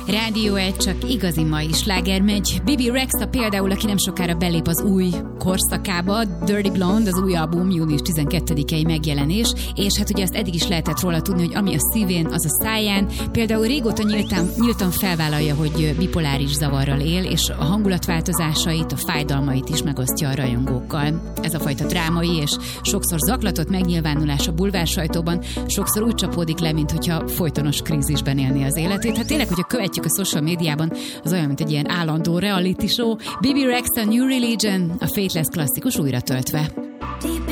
Rádió 1, csak igazi mai sláger megy. Bibi Rexha például, aki nem sokára belép az új korszakába, Dirty Blonde, az új album, június 12-i megjelenés, és hát ugye azt eddig is lehetett róla tudni, hogy ami a szívén, az a száján. Például régóta nyíltan felvállalja, hogy bipoláris zavarral él, és a hangulatváltozásait, a fájdalmait is megosztja a rajongókkal. Ez a fajta drámai és sokszor zaklatott megnyilvánulás a bulvársajtóban sokszor úgy csapódik le, mint hogyha folytonos krízisben élni az életét. Hát tényleg, hogyha követjük a social médiában, az olyan, mint egy ilyen állandó reality show. Bibi Rexha, New Religion, a Faithless klasszikus újra töltve.